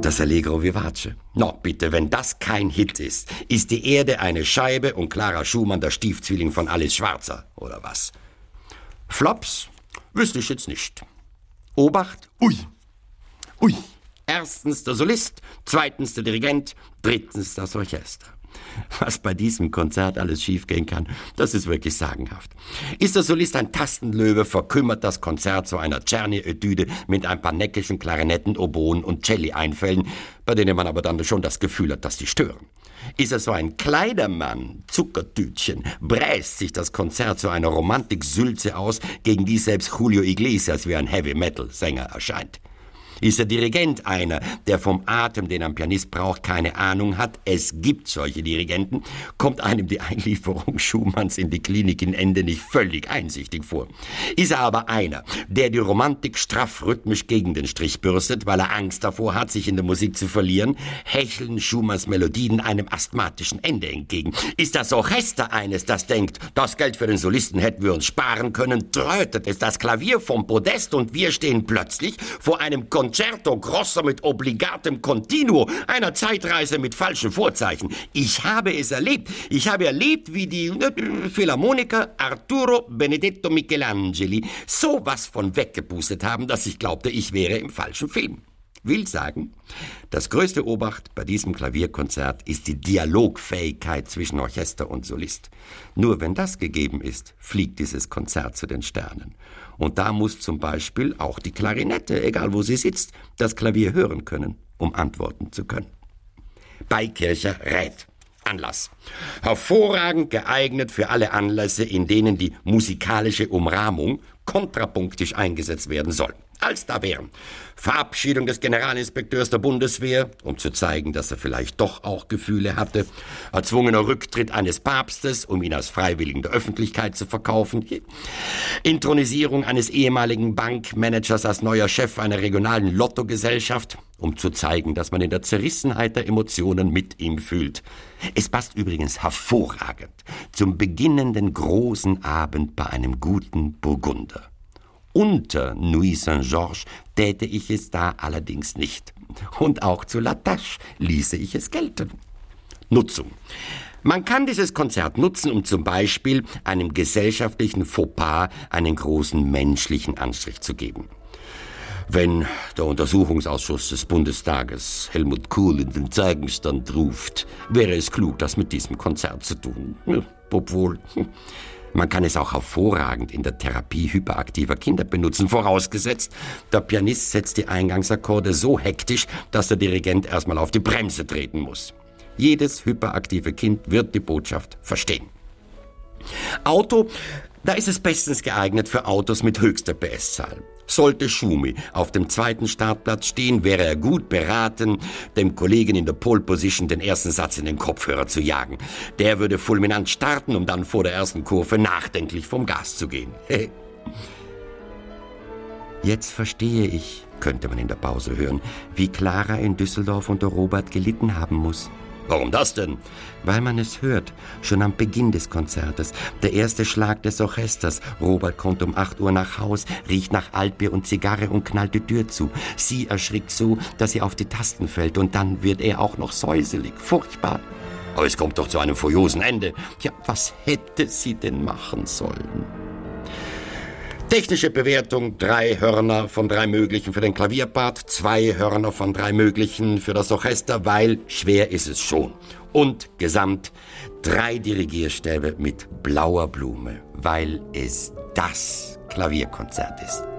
Das Allegro vivace. No, bitte, wenn das kein Hit ist, ist die Erde eine Scheibe und Clara Schumann der Stiefzwilling von Alice Schwarzer, oder was? Flops? Wüsste ich jetzt nicht. Obacht? Ui. Ui. Erstens der Solist, zweitens der Dirigent, drittens das Orchester. Was bei diesem Konzert alles schiefgehen kann, das ist wirklich sagenhaft. Ist der Solist ein Tastenlöwe, verkümmert das Konzert zu einer Czerny-Etüde mit ein paar neckischen Klarinetten, Oboen und Celli-Einfällen, bei denen man aber dann schon das Gefühl hat, dass die stören. Ist er so ein Kleidermann, Zuckertütchen, bräst sich das Konzert zu einer Romantik-Sülze aus, gegen die selbst Julio Iglesias wie ein Heavy-Metal-Sänger erscheint. Ist der Dirigent einer, der vom Atem, den ein Pianist braucht, keine Ahnung hat? Es gibt solche Dirigenten. Kommt einem die Einlieferung Schumanns in die Klinik in Ende nicht völlig einsichtig vor. Ist er aber einer, der die Romantik straff rhythmisch gegen den Strich bürstet, weil er Angst davor hat, sich in der Musik zu verlieren, hecheln Schumanns Melodien einem asthmatischen Ende entgegen. Ist das Orchester eines, das denkt, das Geld für den Solisten hätten wir uns sparen können, trötet es das Klavier vom Podest und wir stehen plötzlich vor einem Concerto Grosso mit obligatem Continuo, einer Zeitreise mit falschen Vorzeichen. Ich habe es erlebt. Ich habe erlebt, wie die Philharmoniker Arturo Benedetto Michelangeli sowas von weggepustet haben, dass ich glaubte, ich wäre im falschen Film. Will sagen, das größte Obacht bei diesem Klavierkonzert ist die Dialogfähigkeit zwischen Orchester und Solist. Nur wenn das gegeben ist, fliegt dieses Konzert zu den Sternen. Und da muss zum Beispiel auch die Klarinette, egal wo sie sitzt, das Klavier hören können, um antworten zu können. Beikircher rät. Anlass. Hervorragend geeignet für alle Anlässe, in denen die musikalische Umrahmung kontrapunktisch eingesetzt werden soll. Als da wären Verabschiedung des Generalinspekteurs der Bundeswehr, um zu zeigen, dass er vielleicht doch auch Gefühle hatte, erzwungener Rücktritt eines Papstes, um ihn als Freiwilligen der Öffentlichkeit zu verkaufen, Inthronisierung eines ehemaligen Bankmanagers als neuer Chef einer regionalen Lottogesellschaft, um zu zeigen, dass man in der Zerrissenheit der Emotionen mit ihm fühlt. Es passt übrigens hervorragend zum beginnenden großen Abend bei einem guten Burgunder. Unter Nuit Saint-Georges täte ich es da allerdings nicht. Und auch zu La Tâche ließe ich es gelten. Nutzung. Man kann dieses Konzert nutzen, um zum Beispiel einem gesellschaftlichen Fauxpas einen großen menschlichen Anstrich zu geben. Wenn der Untersuchungsausschuss des Bundestages Helmut Kohl in den Zeugenstand ruft, wäre es klug, das mit diesem Konzert zu tun. Obwohl... Man kann es auch hervorragend in der Therapie hyperaktiver Kinder benutzen, vorausgesetzt, der Pianist setzt die Eingangsakkorde so hektisch, dass der Dirigent erstmal auf die Bremse treten muss. Jedes hyperaktive Kind wird die Botschaft verstehen. Auto, da ist es bestens geeignet für Autos mit höchster PS-Zahl. Sollte Schumi auf dem zweiten Startplatz stehen, wäre er gut beraten, dem Kollegen in der Pole Position den ersten Satz in den Kopfhörer zu jagen. Der würde fulminant starten, um dann vor der ersten Kurve nachdenklich vom Gas zu gehen. Jetzt verstehe ich, könnte man in der Pause hören, wie Clara in Düsseldorf unter Robert gelitten haben muss. Warum das denn? Weil man es hört, schon am Beginn des Konzertes. Der erste Schlag des Orchesters. Robert kommt um 8 Uhr nach Haus, riecht nach Altbier und Zigarre und knallt die Tür zu. Sie erschrickt so, dass sie auf die Tasten fällt und dann wird er auch noch säuselig. Furchtbar. Aber es kommt doch zu einem furiosen Ende. Ja, was hätte sie denn machen sollen? Technische Bewertung: 3 Hörner von 3 möglichen für den Klavierpart, 2 Hörner von 3 möglichen für das Orchester, weil schwer ist es schon. Und gesamt 3 Dirigierstäbe mit blauer Blume, weil es das Klavierkonzert ist.